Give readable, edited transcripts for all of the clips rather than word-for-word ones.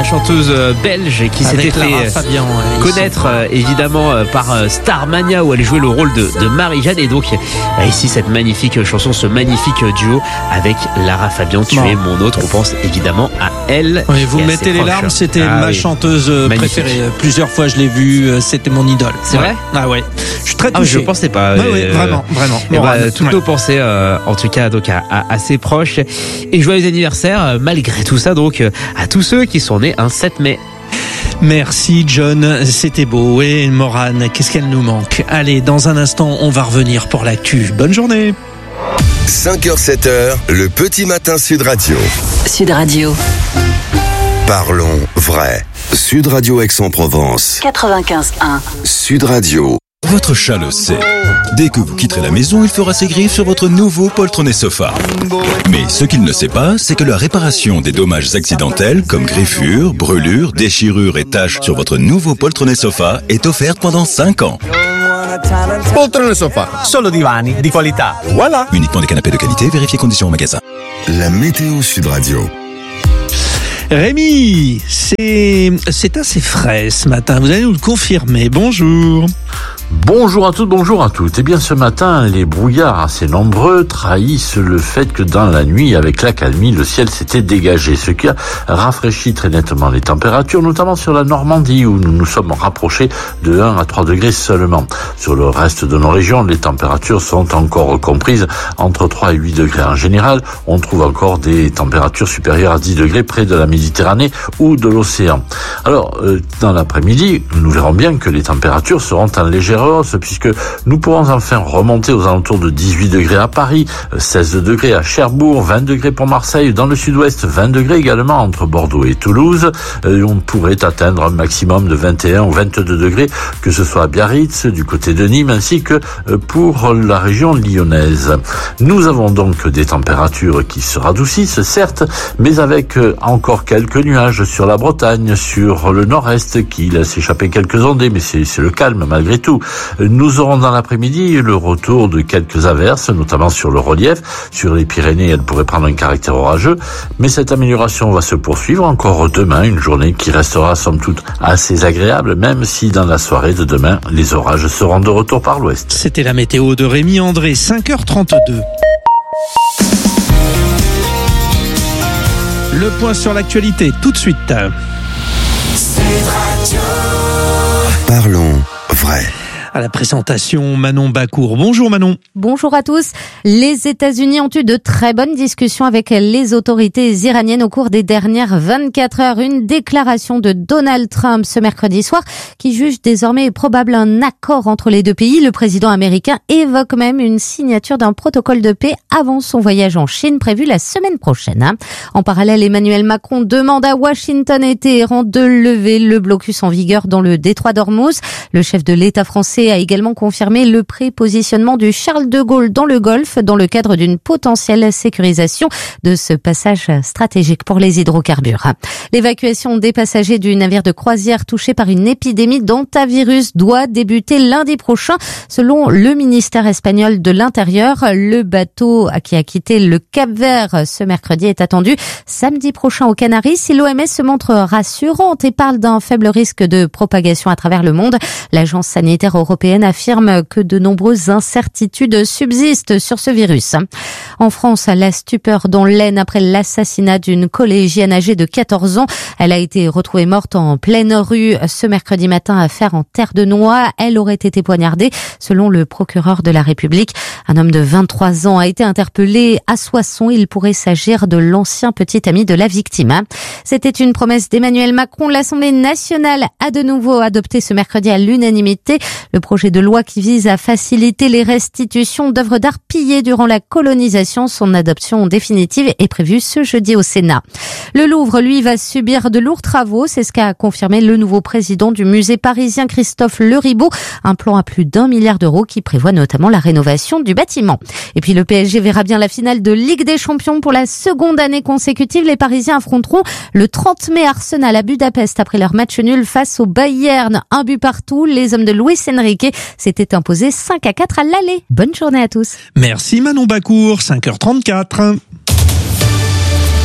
chanteuse belge qui s'était fait connaître évidemment par Starmania où elle jouait le rôle de Marie-Jeanne. Et donc ici cette magnifique chanson, ce magnifique duo avec Lara Fabian, Tu es mon autre. On pense évidemment à elle. Oui, vous mettez les larmes, c'était ma chanteuse préférée. Plusieurs fois je l'ai vue, c'était mon idole. C'est vrai ? Ah ouais. Je suis très touché. Je pensais pas. Oui, vraiment. Toutes nos pensées en tout cas donc à ses proches. Et joyeux anniversaire malgré tout ça donc à tous ceux qui sont nés un 7 mai. Merci John, c'était beau. Et Morane, qu'est-ce qu'elle nous manque? Allez, dans un instant, on va revenir pour l'actu. Bonne journée. 5h, 7h, le petit matin Sud Radio. Sud Radio. Parlons vrai. Sud Radio Aix-en-Provence. 95.1. Sud Radio. Votre chat le sait. Dès que vous quitterez la maison, il fera ses griffes sur votre nouveau poltronné sofa. Mais ce qu'il ne sait pas, c'est que la réparation des dommages accidentels, comme griffures, brûlures, déchirures et taches sur votre nouveau poltronné sofa, est offerte pendant 5 ans. Poltrone sofa, solo divani di qualità. Voilà. Uniquement des canapés de qualité, vérifiez conditions au magasin. La météo Sud Radio. Rémi, c'est assez frais ce matin, vous allez nous le confirmer. Bonjour. Bonjour à toutes, bonjour à toutes. Eh bien, ce matin, les brouillards assez nombreux trahissent le fait que dans la nuit, avec l'accalmie, le ciel s'était dégagé, ce qui a rafraîchi très nettement les températures, notamment sur la Normandie, où nous nous sommes rapprochés de 1 à 3 degrés seulement. Sur le reste de nos régions, les températures sont encore comprises entre 3 et 8 degrés. En général, on trouve encore des températures supérieures à 10 degrés près de la Méditerranée ou de l'océan. Alors, dans l'après-midi, nous verrons bien que les températures seront en légère hausse, puisque nous pourrons enfin remonter aux alentours de 18 degrés à Paris, 16 degrés à Cherbourg, 20 degrés pour Marseille, dans le sud-ouest 20 degrés également entre Bordeaux et Toulouse. On pourrait atteindre un maximum de 21 ou 22 degrés, que ce soit à Biarritz, du côté de Nîmes, ainsi que pour la région lyonnaise. Nous avons donc des températures qui se radoucissent, certes, mais avec encore quelques nuages sur la Bretagne, sur le nord-est, qui laisse échapper quelques ondées, mais c'est le calme malgré tout. Nous aurons dans l'après-midi le retour de quelques averses, notamment sur le relief. Sur les Pyrénées, elles pourraient prendre un caractère orageux, mais cette amélioration va se poursuivre encore demain, une journée qui restera somme toute assez agréable, même si dans la soirée de demain, les orages seront de retour par l'ouest. C'était la météo de Rémi André, 5h32. Le point sur l'actualité, tout de suite. Parlons vrai. À la présentation, Manon Bacour. Bonjour Manon. Bonjour à tous. Les États-Unis ont eu de très bonnes discussions avec les autorités iraniennes au cours des dernières 24 heures. Une déclaration de Donald Trump ce mercredi soir qui juge désormais probable un accord entre les deux pays. Le président américain évoque même une signature d'un protocole de paix avant son voyage en Chine prévu la semaine prochaine. En parallèle, Emmanuel Macron demande à Washington et Téhéran de lever le blocus en vigueur dans le détroit d'Ormuz. Le chef de l'État français a également confirmé le prépositionnement du Charles de Gaulle dans le Golfe dans le cadre d'une potentielle sécurisation de ce passage stratégique pour les hydrocarbures. L'évacuation des passagers du navire de croisière touché par une épidémie d'hantavirus doit débuter lundi prochain. Selon le ministère espagnol de l'Intérieur, le bateau qui a quitté le Cap-Vert ce mercredi est attendu samedi prochain aux Canaries. Si l'OMS se montre rassurante et parle d'un faible risque de propagation à travers le monde, l'agence sanitaire européenne affirme que de nombreuses incertitudes subsistent sur ce virus. En France, la stupeur dans l'Aisne après l'assassinat d'une collégienne âgée de 14 ans. Elle a été retrouvée morte en pleine rue ce mercredi matin à Fères en Terre de Noix. Elle aurait été poignardée, selon le procureur de la République. Un homme de 23 ans a été interpellé à Soissons. Il pourrait s'agir de l'ancien petit ami de la victime. C'était une promesse d'Emmanuel Macron. L'Assemblée nationale a de nouveau adopté ce mercredi à l'unanimité le projet de loi qui vise à faciliter les restitutions d'œuvres d'art pillées durant la colonisation. Son adoption définitive est prévue ce jeudi au Sénat. Le Louvre, lui, va subir de lourds travaux. C'est ce qu'a confirmé le nouveau président du musée parisien, Christophe Leribaud. Un plan à plus d'1 milliard d'euros qui prévoit notamment la rénovation du bâtiment. Et puis le PSG verra bien la finale de Ligue des Champions pour la seconde année consécutive. Les Parisiens affronteront le 30 mai Arsenal à Budapest après leur match nul face au Bayern. 1 but partout. Les hommes de Luis Enrique s'étaient imposés 5-4 à l'aller. Bonne journée à tous. Merci Manon Bacour, 5h34.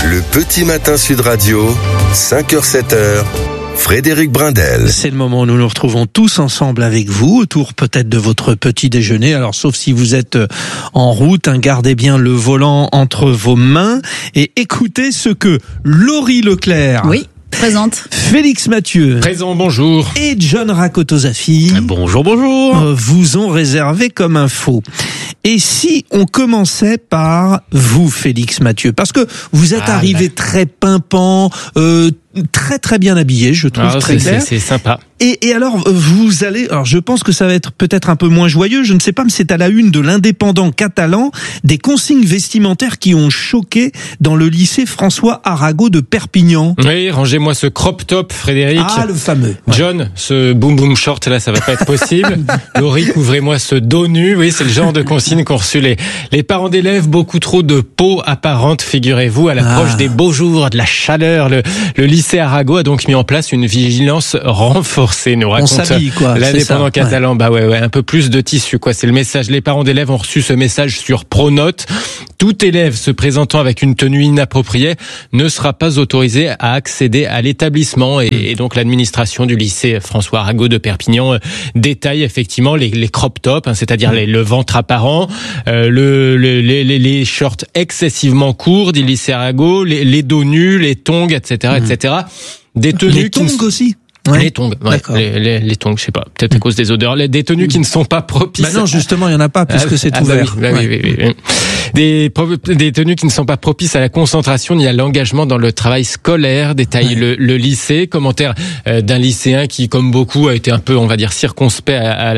Le petit matin Sud Radio, 5h-7h. Frédéric Brindel. C'est le moment où nous nous retrouvons tous ensemble avec vous, autour peut-être de votre petit déjeuner. Alors, sauf si vous êtes en route, gardez bien le volant entre vos mains et écoutez ce que Laurie Leclerc. Oui. Présente. Félix Mathieu. Présent, bonjour. Et John Rakotozafi. Bonjour. Vous ont réservé comme info. Et si on commençait par vous, Félix Mathieu, parce que vous êtes arrivé très pimpant, très très bien habillé, je trouve, très clair. C'est sympa. Et alors, vous allez, alors je pense que ça va être peut-être un peu moins joyeux, je ne sais pas, mais c'est à la une de l'Indépendant catalan, des consignes vestimentaires qui ont choqué dans le lycée François Arago de Perpignan. Oui, rangez-moi ce crop top, Frédéric. Ah, le fameux. John, ce boom boom short, là, ça va pas être possible. Laurie, couvrez-moi ce dos nu. Oui, c'est le genre de consignes qu'ont reçu les parents d'élèves. Beaucoup trop de peau apparente, figurez-vous, à l'approche des beaux jours, de la chaleur. Le lycée Arago a donc mis en place une vigilance renforcée. Nous raconte l'Indépendant catalan. Bah ouais, un peu plus de tissu, quoi. C'est le message. Les parents d'élèves ont reçu ce message sur Pronote. Tout élève se présentant avec une tenue inappropriée ne sera pas autorisé à accéder à l'établissement. Et donc l'administration du lycée François Arago de Perpignan détaille effectivement les crop tops, c'est-à-dire le ventre apparent, les shorts excessivement courts du lycée Arago, les dos nus, les tongs, etc., etc. Des tenues les tongs aussi. Ouais. Les tongs, les tongs, je sais pas, peut-être à cause des odeurs, des tenues qui ne sont pas propices. Bah non, justement, il y en a pas puisque c'est ouvert. Oui. Des tenues qui ne sont pas propices à la concentration ni à l'engagement dans le travail scolaire, détaille le lycée. Commentaire d'un lycéen qui, comme beaucoup, a été un peu, on va dire, circonspect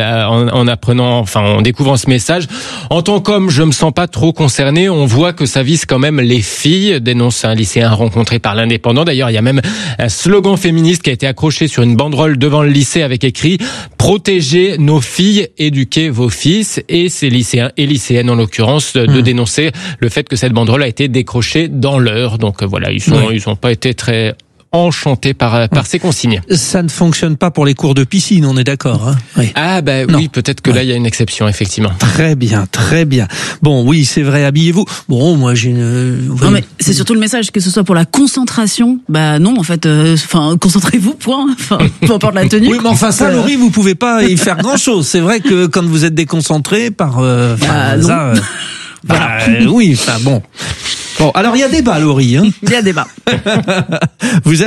en découvrant ce message. En tant qu'homme, je me sens pas trop concerné. On voit que ça vise quand même les filles, dénonce un lycéen rencontré par l'Indépendant. D'ailleurs, il y a même un slogan féministe qui a été accroché sur une banderole devant le lycée avec écrit « Protégez nos filles, éduquez vos fils ». Et ces lycéens et lycéennes, en l'occurrence, de dénoncer le fait que cette banderole a été décrochée dans l'heure. Donc voilà, ils ont pas été très enchantés par ces consignes. Ça ne fonctionne pas pour les cours de piscine, on est d'accord, hein? Oui. Ah oui, peut-être que là il y a une exception, effectivement. Très bien. Bon, oui, c'est vrai, habillez-vous. Bon, moi j'ai une... Non mais c'est surtout le message, que ce soit pour la concentration, bah non en fait, concentrez-vous, point. Peu importe la tenue. Oui, mais enfin ça, Laurie, vous pouvez pas y faire grand-chose. C'est vrai que quand vous êtes déconcentré par ça... oui, bon. Bon, alors il y a débat, Laurie. Il y a débat. Vous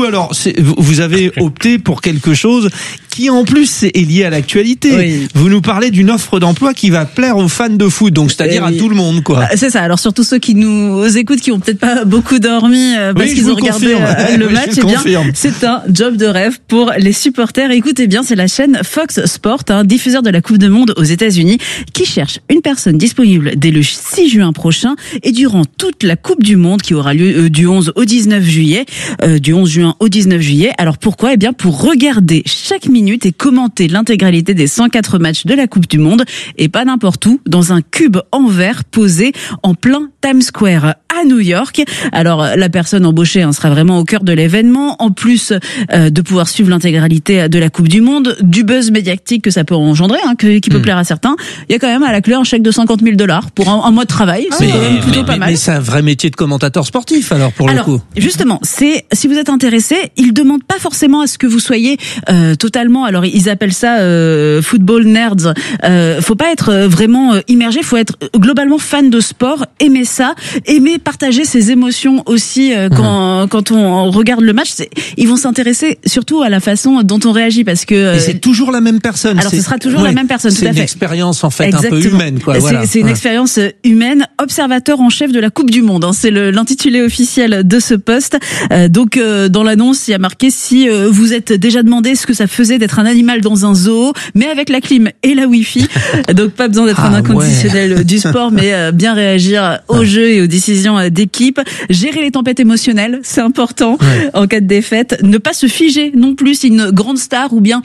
avez opté pour quelque chose qui en plus est lié à l'actualité. Oui. Vous nous parlez d'une offre d'emploi qui va plaire aux fans de foot, donc c'est-à-dire à tout le monde, quoi. C'est ça. Alors surtout ceux qui nous écoutent, qui ont peut-être pas beaucoup dormi parce qu'ils ont regardé le match. C'est un job de rêve pour les supporters. Écoutez bien, c'est la chaîne Fox Sport, diffuseur de la Coupe du Monde aux États-Unis, qui cherche une personne disponible dès le 6 juin prochain et durant toute la Coupe du Monde qui aura lieu du 11 au 19 juillet, du 11 juin au 19 juillet. Alors pourquoi ? Eh bien pour regarder chaque minute et commenter l'intégralité des 104 matchs de la Coupe du Monde, et pas n'importe où, dans un cube en verre posé en plein Times Square à New York. Alors la personne embauchée sera vraiment au cœur de l'événement, en plus de pouvoir suivre l'intégralité de la Coupe du Monde, du buzz médiatique que ça peut engendrer, qui peut plaire à certains. Il y a quand même à la clé un chèque de $50 000 pour un mois de travail. C'est quand même plutôt pas mal. Mais c'est un vrai métier de commentateur sportif alors pour le coup. Justement, si vous êtes intéressé, ils demandent pas forcément à ce que vous soyez totalement. Alors ils appellent ça football nerds. Faut pas être vraiment immergé, faut être globalement fan de sport, aimer ça, aimer partager ses émotions aussi quand on regarde le match. Ils vont s'intéresser surtout à la façon dont on réagit parce que. Et c'est toujours la même personne. Alors ce sera toujours la même personne. Tout à fait. C'est une expérience en fait un peu humaine, quoi. C'est une expérience humaine. Observateur en chef de la Coupe du Monde. C'est l'intitulé officiel de ce poste. Donc dans l'annonce, il y a marqué si vous êtes déjà demandé ce que ça faisait d'être un animal dans un zoo, mais avec la clim et la Wi-Fi. Donc pas besoin d'être un inconditionnel du sport, mais bien réagir aux jeux et aux décisions d'équipe. Gérer les tempêtes émotionnelles, c'est important en cas de défaite. Ne pas se figer non plus si une grande star ou bien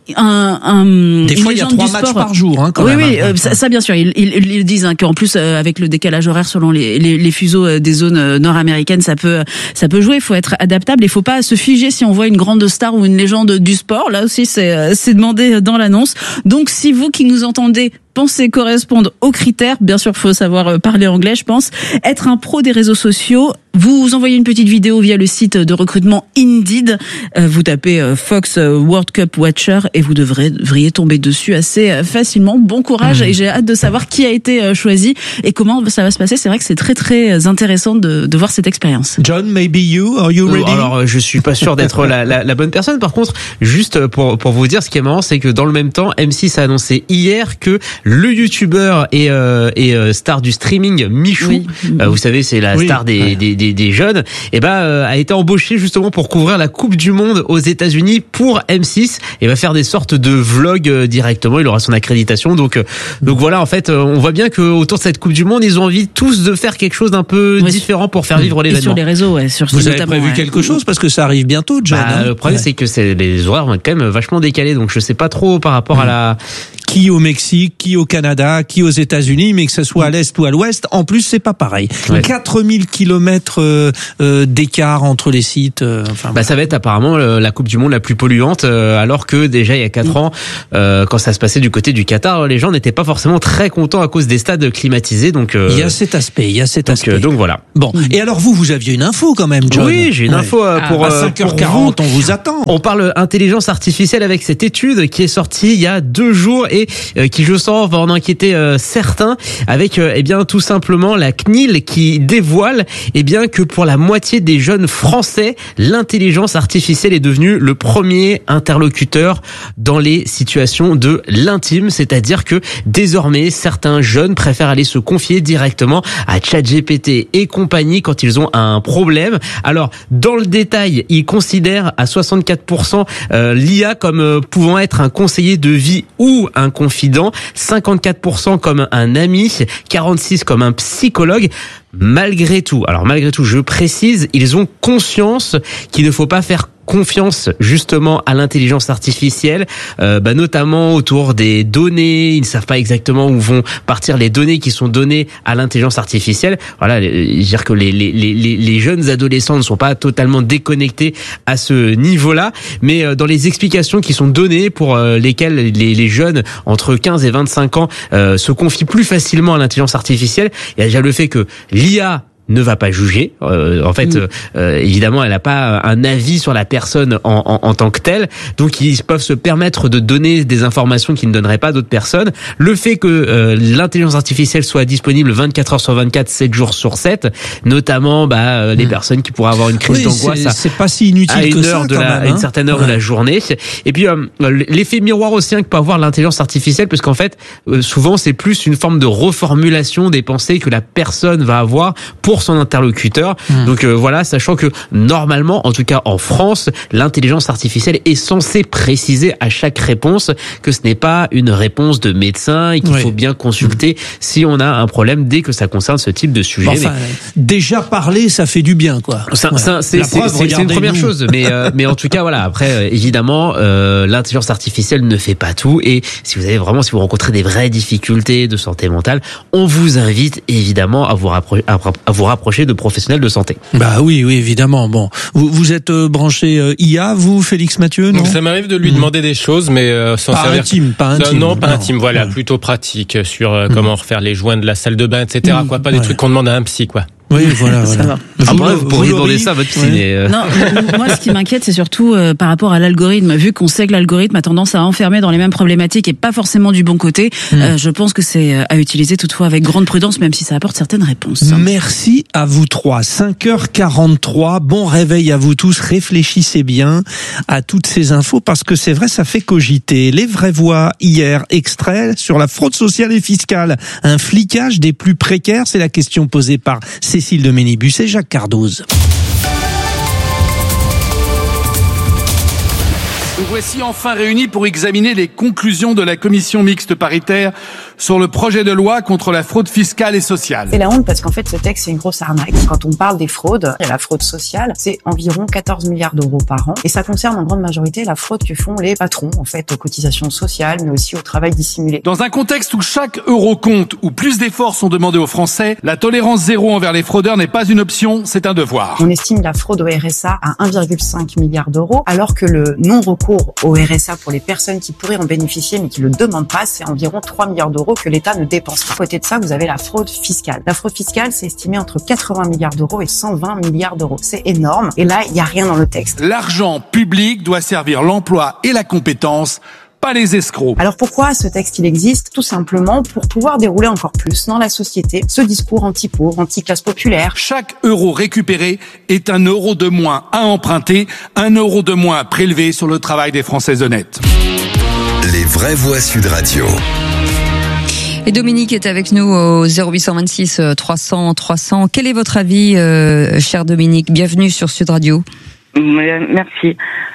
Des fois, il y a 3 matchs par jour, hein, quand même. Oui, ça bien sûr. Ils disent qu'en plus, avec le décalage horaire selon les fuseaux des zones nord-américaines, ça peut jouer. Il faut être adaptable. Il faut pas se figer si on voit une grande star ou une légende du sport. Là aussi, c'est demandé dans l'annonce. Donc, si vous qui nous entendez pensez correspondre aux critères, bien sûr, faut savoir parler anglais, je pense. Être un pro des réseaux sociaux. Vous envoyez une petite vidéo via le site de recrutement Indeed. Vous tapez Fox World Cup Watcher et vous devriez tomber dessus assez facilement. Bon courage et j'ai hâte de savoir qui a été choisi et comment ça va se passer. C'est vrai que c'est très très intéressant de voir cette expérience. John, maybe you, are you ready? Alors, je suis pas sûr d'être la bonne personne. Par contre, juste pour vous dire, ce qui est marrant, c'est que dans le même temps, M6 a annoncé hier que le youtubeur et star du streaming Michou, vous savez, c'est la star des jeunes, a été embauché justement pour couvrir la Coupe du Monde aux États-Unis pour M6 et va faire des sortes de vlogs directement. Il aura son accréditation. Donc voilà, en fait, on voit bien que autour de cette Coupe du Monde, ils ont envie tous de faire quelque chose d'un peu différent pour faire vivre l'événement. Et sur les réseaux, vous avez prévu quelque chose parce que ça arrive bientôt, John. Le problème, c'est que les horaires vont être quand même vachement décalés. Donc je sais pas trop par rapport à la qui au Mexique, qui au Canada, qui aux États-Unis, mais que ce soit à l'est ou à l'ouest, en plus c'est pas pareil. 4000 kilomètres d'écart entre les sites. Ça va être apparemment la Coupe du Monde la plus polluante, alors que déjà il y a 4 ans, quand ça se passait du côté du Qatar, les gens n'étaient pas forcément très contents à cause des stades climatisés. Donc il y a cet aspect, Donc voilà. Bon, et alors vous aviez une info quand même, John. Oui, j'ai une info pour 5h40, on vous attend. On parle intelligence artificielle avec cette étude qui est sortie il y a 2 jours et qui, je sens, va en inquiéter certains, avec tout simplement la CNIL qui dévoile que pour la moitié des jeunes Français, l'intelligence artificielle est devenue le premier interlocuteur dans les situations de l'intime, c'est-à-dire que désormais certains jeunes préfèrent aller se confier directement à ChatGPT et compagnie quand ils ont un problème. Alors dans le détail, ils considèrent à 64% l'IA comme pouvant être un conseiller de vie ou un confident, 54% comme un ami, 46% comme un psychologue. Malgré tout, je précise, ils ont conscience qu'il ne faut pas faire confiance justement à l'intelligence artificielle, notamment autour des données. Ils ne savent pas exactement où vont partir les données qui sont données à l'intelligence artificielle. Voilà, dire que les jeunes adolescents ne sont pas totalement déconnectés à ce niveau-là, mais dans les explications qui sont données pour lesquelles les jeunes entre 15 et 25 ans se confient plus facilement à l'intelligence artificielle, il y a déjà le fait que l'IA ne va pas juger. Évidemment, elle n'a pas un avis sur la personne en tant que telle. Donc, ils peuvent se permettre de donner des informations qu'ils ne donneraient pas à d'autres personnes. Le fait que l'intelligence artificielle soit disponible 24 heures sur 24, 7 jours sur 7, notamment les personnes qui pourraient avoir une crise d'angoisse. C'est pas si inutile que ça, à une certaine heure de la journée. Et puis, l'effet miroir aussi que peut avoir l'intelligence artificielle, parce qu'en fait, souvent, c'est plus une forme de reformulation des pensées que la personne va avoir pour son interlocuteur. Donc voilà, sachant que normalement, en tout cas en France, l'intelligence artificielle est censée préciser à chaque réponse que ce n'est pas une réponse de médecin et qu'il faut bien consulter si on a un problème dès que ça concerne ce type de sujet. Déjà parler, ça fait du bien, quoi. C'est une première chose, mais en tout cas voilà. Après, évidemment, l'intelligence artificielle ne fait pas tout, et si vous rencontrez des vraies difficultés de santé mentale, on vous invite évidemment à vous rapprocher de professionnels de santé. Oui, évidemment. Bon, vous êtes branché IA, vous, Félix Mathieu, non? Ça m'arrive de lui demander des choses, mais sans pas intime. Non, pas intime. Voilà, plutôt pratique sur comment refaire les joints de la salle de bain, etc. Pas des trucs qu'on demande à un psy, quoi. Oui, voilà. Vous pourriez demander ça à votre psy. Non, moi, ce qui m'inquiète, c'est surtout par rapport à l'algorithme. Vu qu'on sait que l'algorithme a tendance à enfermer dans les mêmes problématiques et pas forcément du bon côté, je pense que c'est à utiliser toutefois avec grande prudence, même si ça apporte certaines réponses. Merci à vous trois. 5h43. Bon réveil à vous tous. Réfléchissez bien à toutes ces infos, parce que c'est vrai, ça fait cogiter. Les vraies voix hier, extrait sur la fraude sociale et fiscale. Un flicage des plus précaires, c'est la question posée par Cécile de Ménibus et Jacques Cardoz. Nous voici enfin réunis pour examiner les conclusions de la commission mixte paritaire sur le projet de loi contre la fraude fiscale et sociale. C'est la honte parce qu'en fait, ce texte, c'est une grosse arnaque. Quand on parle des fraudes, et la fraude sociale, c'est environ 14 milliards d'euros par an. Et ça concerne en grande majorité la fraude que font les patrons, en fait, aux cotisations sociales, mais aussi au travail dissimulé. Dans un contexte où chaque euro compte, où plus d'efforts sont demandés aux Français, la tolérance zéro envers les fraudeurs n'est pas une option, c'est un devoir. On estime la fraude au RSA à 1,5 milliard d'euros, alors que le non-recours au RSA pour les personnes qui pourraient en bénéficier mais qui le demandent pas, c'est environ 3 milliards d'euros que l'État ne dépense pas. À côté de ça, vous avez la fraude fiscale. La fraude fiscale, c'est estimé entre 80 milliards d'euros et 120 milliards d'euros. C'est énorme. Et là, il n'y a rien dans le texte. L'argent public doit servir l'emploi et la compétence, pas les escrocs. Alors pourquoi ce texte il existe? Tout simplement pour pouvoir dérouler encore plus dans la société ce discours anti-pauvre, anti-classe populaire. Chaque euro récupéré est un euro de moins à emprunter, un euro de moins prélevé sur le travail des Français honnêtes. Les vraies voix Sud Radio. Et Dominique est avec nous au 0826 300 300. Quel est votre avis, cher Dominique? Bienvenue sur Sud Radio. Merci.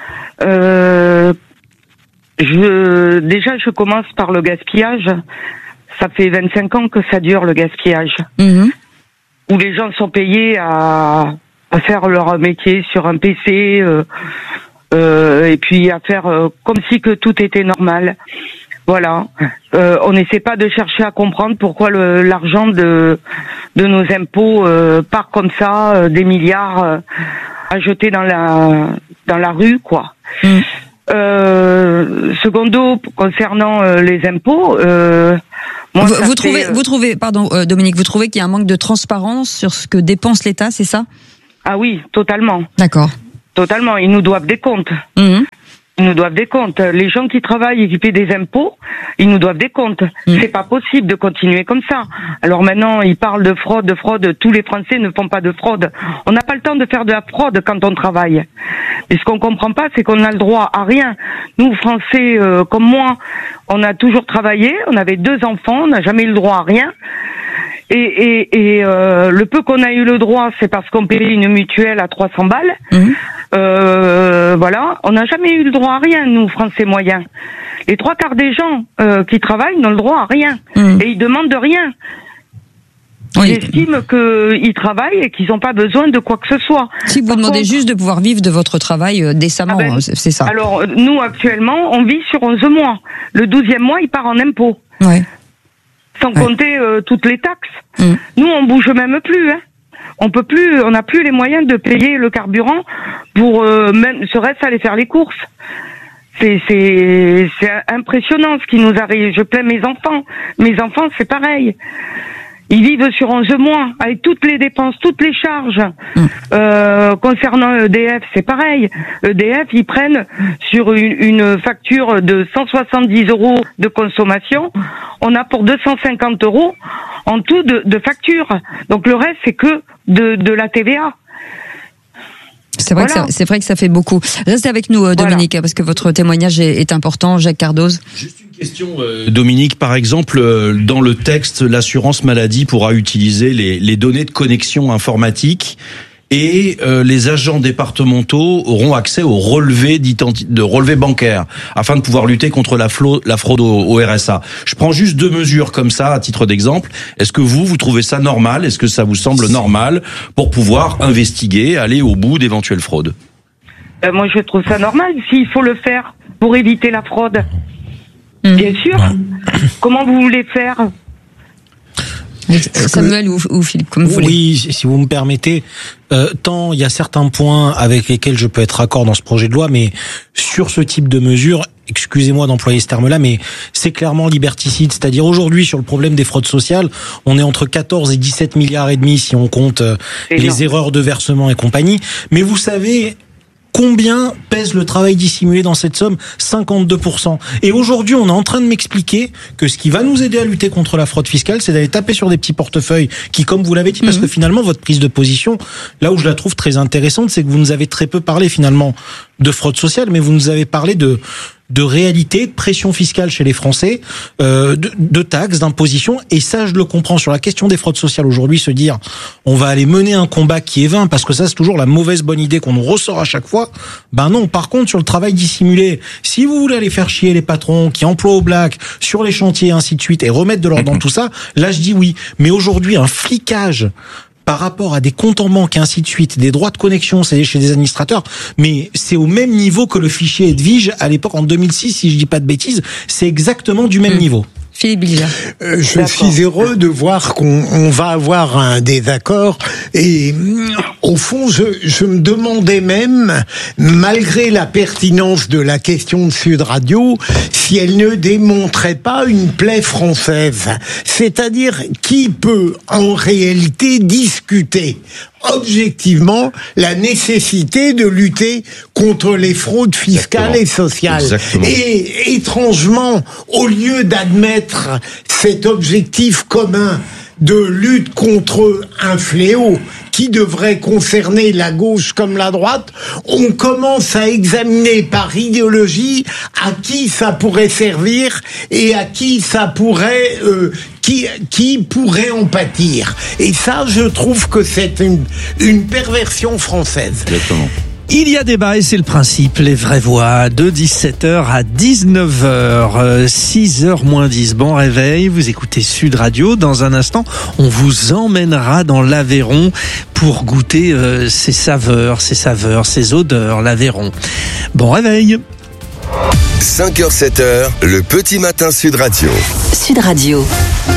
Je commence par le gaspillage. Ça fait 25 ans que ça dure, le gaspillage. Où les gens sont payés à faire leur métier sur un PC, et puis à faire comme si que tout était normal. Voilà. On n'essaie pas de chercher à comprendre pourquoi l'argent de nos impôts part comme ça, des milliards à jeter dans la rue, quoi. Secondo, concernant les impôts, vous trouvez, pardon, Dominique, vous trouvez qu'il y a un manque de transparence sur ce que dépense l'État, c'est ça? Ah oui, totalement. D'accord. Totalement. Ils nous doivent des comptes. Ils nous doivent des comptes. Les gens qui travaillent et qui paient des impôts, ils nous doivent des comptes. C'est pas possible de continuer comme ça. Alors maintenant, ils parlent de fraude. Tous les Français ne font pas de fraude. On n'a pas le temps de faire de la fraude quand on travaille. Et ce qu'on comprend pas, c'est qu'on a le droit à rien. Nous, Français, comme moi, on a toujours travaillé. On avait 2 enfants. On n'a jamais eu le droit à rien. Et le peu qu'on a eu le droit, c'est parce qu'on payait une mutuelle à 300 balles. Voilà, on n'a jamais eu le droit à rien, nous, Français moyens. Les 3/4 des gens qui travaillent n'ont le droit à rien. Et ils demandent de rien. Ils estiment qu'ils travaillent et qu'ils n'ont pas besoin de quoi que ce soit. Si vous demandez juste de pouvoir vivre de votre travail décemment, c'est ça. Alors, nous, actuellement, on vit sur 11 mois. Le 12e mois, il part en impôts. Sans compter toutes les taxes. Nous, on bouge même plus, hein. On peut plus, on n'a plus les moyens de payer le carburant pour même serait-ce aller faire les courses. C'est impressionnant ce qui nous arrive. Je plains mes enfants. Mes enfants, c'est pareil. Ils vivent sur 11 mois, avec toutes les dépenses, toutes les charges. Concernant EDF, c'est pareil. EDF, ils prennent sur une facture de 170 € de consommation, on a pour 250 € en tout de facture. Donc le reste, c'est que de la TVA. C'est vrai, voilà. C'est vrai que ça fait beaucoup. Restez avec nous, Dominique, parce que votre témoignage est important. Jacques Cardoz. Juste une question, Dominique. Par exemple, dans le texte, l'assurance maladie pourra utiliser les données de connexion informatique et les agents départementaux auront accès aux relevés bancaires afin de pouvoir lutter contre la fraude au RSA. Je prends juste 2 mesures comme ça à titre d'exemple. Est-ce que vous trouvez ça normal? Est-ce que ça vous semble normal pour pouvoir investiguer, aller au bout d'éventuelles fraudes? Moi, je trouve ça normal s'il faut le faire pour éviter la fraude. Bien sûr. Comment vous voulez faire? Samuel ou Philippe, comme vous voulez. Oui, si vous me permettez, tant il y a certains points avec lesquels je peux être d'accord dans ce projet de loi, mais sur ce type de mesures, excusez-moi d'employer ce terme-là, mais c'est clairement liberticide. C'est-à-dire aujourd'hui, sur le problème des fraudes sociales, on est entre 14 et 17 milliards et demi si on compte les erreurs de versement et compagnie. Mais vous savez combien pèse le travail dissimulé dans cette somme? 52%. Et aujourd'hui, on est en train de m'expliquer que ce qui va nous aider à lutter contre la fraude fiscale, c'est d'aller taper sur des petits portefeuilles qui, comme vous l'avez dit, parce que finalement, votre prise de position, là où je la trouve très intéressante, c'est que vous nous avez très peu parlé finalement de fraude sociale, mais vous nous avez parlé de de réalité, de pression fiscale chez les Français, de taxes, d'impositions. Et ça, je le comprends. Sur la question des fraudes sociales aujourd'hui, se dire on va aller mener un combat qui est vain, parce que ça, c'est toujours la mauvaise bonne idée qu'on nous ressort à chaque fois. Ben non. Par contre, sur le travail dissimulé, si vous voulez aller faire chier les patrons qui emploient au black sur les chantiers et ainsi de suite et remettre de l'ordre dans tout ça, là, je dis oui. Mais aujourd'hui, un flicage par rapport à des comptes en banque et ainsi de suite, des droits de connexion, c'est chez des administrateurs, mais c'est au même niveau que le fichier Edwige à l'époque en 2006, si je dis pas de bêtises, c'est exactement du même niveau. Philippe Bilger. Je suis heureux de voir qu'on va avoir un désaccord et au fond je me demandais même, malgré la pertinence de la question de Sud Radio, si elle ne démontrait pas une plaie française. C'est-à-dire qui peut en réalité discuter objectivement la nécessité de lutter contre les fraudes fiscales et sociales. Exactement. Et étrangement, au lieu d'admettre cet objectif commun de lutte contre un fléau qui devrait concerner la gauche comme la droite, on commence à examiner par idéologie à qui ça pourrait servir et à qui ça pourrait qui pourrait en pâtir. Et ça, je trouve que c'est une perversion française. Exactement. Il y a débat et c'est le principe, les vraies voix, de 17h à 19h, 6h moins 10. Bon réveil, vous écoutez Sud Radio. Dans un instant, on vous emmènera dans l'Aveyron pour goûter ses saveurs, ses odeurs, l'Aveyron. Bon réveil. 5h, 7h, le petit matin Sud Radio. Sud Radio.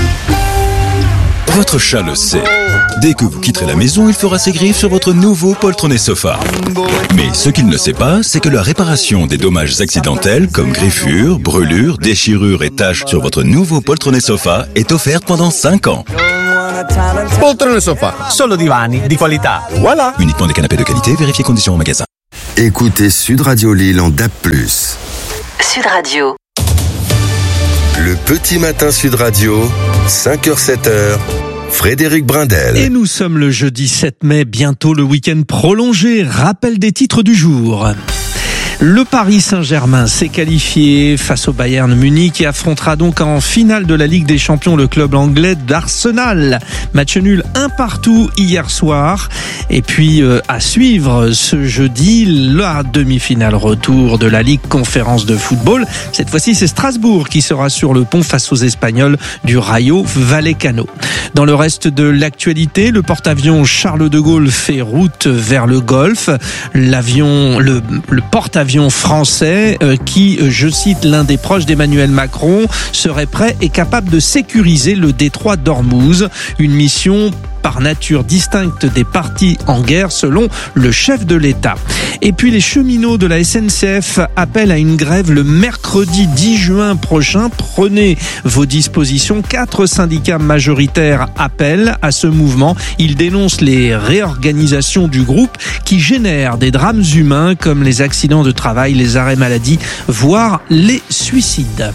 Votre chat le sait. Dès que vous quitterez la maison, il fera ses griffes sur votre nouveau poltronné sofa. Mais ce qu'il ne sait pas, c'est que la réparation des dommages accidentels, comme griffures, brûlures, déchirures et taches sur votre nouveau poltronné sofa, est offerte pendant 5 ans. Poltrone sofa, solo divani di qualità. Voilà. Uniquement des canapés de qualité, vérifiez conditions au magasin. Écoutez Sud Radio Lille en DAB+. Sud Radio. Le petit matin Sud Radio, 5h, 7h. Frédéric Brindel. Et nous sommes le jeudi 7 mai, bientôt le week-end prolongé. Rappel des titres du jour. Le Paris Saint-Germain s'est qualifié face au Bayern Munich et affrontera donc en finale de la Ligue des Champions le club anglais d'Arsenal. Match nul 1-1 hier soir. Et puis à suivre ce jeudi, la demi-finale retour de la Ligue Conférence de football. Cette fois-ci, c'est Strasbourg qui sera sur le pont face aux Espagnols du Rayo Vallecano. Dans le reste de l'actualité, le porte-avions Charles de Gaulle fait route vers le Golfe. Le porte-avions français qui, je cite l'un des proches d'Emmanuel Macron, serait prêt et capable de sécuriser le détroit d'Ormuz. Une mission par nature distincte des partis en guerre selon le chef de l'État. Et puis les cheminots de la SNCF appellent à une grève le mercredi 10 juin prochain. Prenez vos dispositions. 4 syndicats majoritaires appellent à ce mouvement. Ils dénoncent les réorganisations du groupe qui génèrent des drames humains comme les accidents de travail, les arrêts maladie, voire les suicides.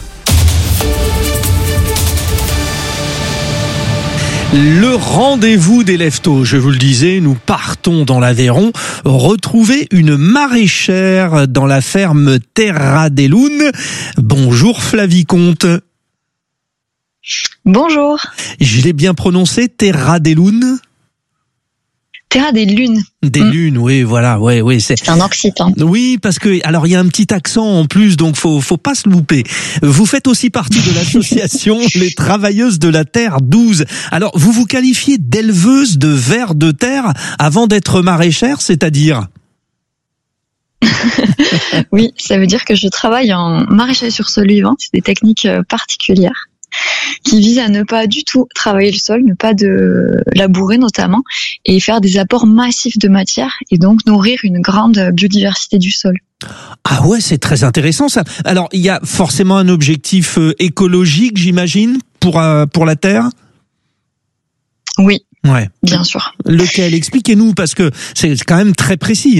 Le rendez-vous des lève-tôt, je vous le disais, nous partons dans l'Aveyron retrouver une maraîchère dans la ferme Terra des Lunes. Bonjour Flavie Comte. Bonjour. Je l'ai bien prononcé, Terra des Lunes ? Terra des Lunes. Des lunes, oui, voilà, oui, c'est un occitan. Oui, parce que alors il y a un petit accent en plus, donc faut pas se louper. Vous faites aussi partie de l'association Les Travailleuses de la Terre 12. Alors, vous vous qualifiez d'éleveuse de vers de terre avant d'être maraîchère, c'est-à-dire? Oui, ça veut dire que je travaille en maraîchage sur sol vivant. C'est des techniques particulières qui visent à ne pas du tout travailler le sol, ne pas de labourer notamment, et faire des apports massifs de matière et donc nourrir une grande biodiversité du sol. Ah ouais, c'est très intéressant ça. Alors, il y a forcément un objectif écologique, j'imagine, pour la terre ? Oui. Ouais. Bien sûr. Lequel ? Expliquez-nous, parce que c'est quand même très précis, hein ?